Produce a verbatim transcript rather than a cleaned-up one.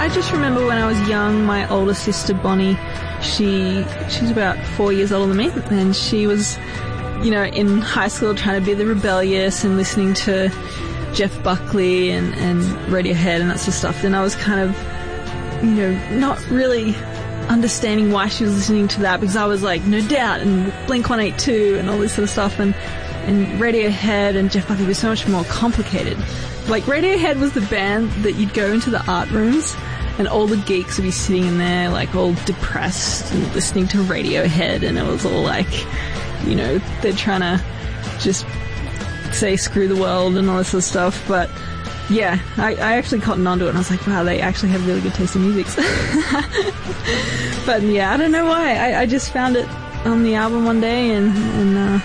I just remember when I was young, my older sister Bonnie, she she's about four years older than me, and she was, you know, in high school trying to be the rebellious and listening to Jeff Buckley and, and Radiohead and that sort of stuff. And I was kind of, you know, not really understanding why she was listening to that, because I was like No Doubt and Blink one eighty-two and all this sort of stuff, and, and Radiohead and Jeff Buckley were so much more complicated. Like, Radiohead was the band that you'd go into the art rooms and all the geeks would be sitting in there, like, all depressed and listening to Radiohead, and it was all like, you know, they're trying to just say screw the world and all this sort of stuff. But yeah, I, I actually cottoned onto it, and I was like, wow, they actually have really good taste in music. But yeah, I don't know why. I, I just found it on the album one day, and, and uh,